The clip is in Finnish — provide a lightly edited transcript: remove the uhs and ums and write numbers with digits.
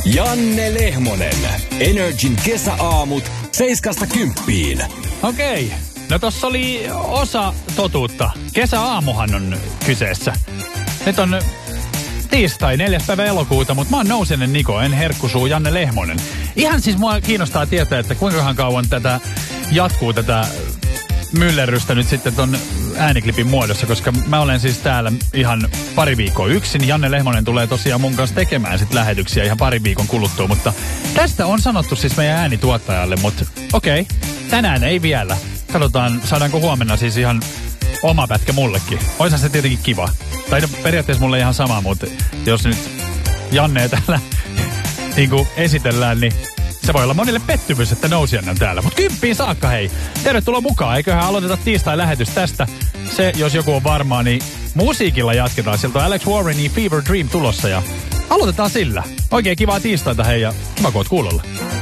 Janne Lehmonen. Energin kesäaamut 7–10. Okei. No tossa oli osa totuutta. Kesäaamuhan on kyseessä. Nyt on tiistai 4. päivä elokuuta, mutta mä oon Nousenen Niko, en herkkusuu Janne Lehmonen. Ihan siis mua kiinnostaa tietää, että kuinkahan kauan tätä jatkuu tätä myllerrystä nyt sitten ton ääniklipin muodossa, koska mä olen siis täällä ihan pari viikkoa yksin. Janne Lehmonen tulee tosiaan mun kanssa tekemään sit lähetyksiä ihan pari viikon kuluttua, mutta tästä on sanottu siis meidän äänituottajalle, mutta okei, tänään ei vielä. Katsotaan, saadaanko huomenna siis ihan oma pätkä mullekin. Oishan se tietenkin kiva. Tai periaatteessa mulle ihan sama, mutta jos nyt Janne täällä niin kuin esitellään, niin se voi olla monille pettymys, että Nousijan on täällä. Mutta 10 saakka, hei. Tervetuloa mukaan. Eiköhän aloiteta tiistai-lähetys tästä. Se, jos joku on varmaa, niin musiikilla jatketaan. Sieltä on Alex Warrenin Fever Dream tulossa ja aloitetaan sillä. Oikein kivaa tiistaita, hei, ja kiva kun oot kuulolla.